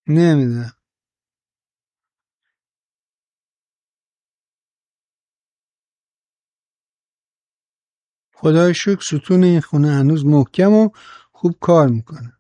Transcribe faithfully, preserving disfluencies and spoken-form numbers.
نمیدونم. خدای شکر ستون این خونه هنوز محکم و خوب کار میکنه.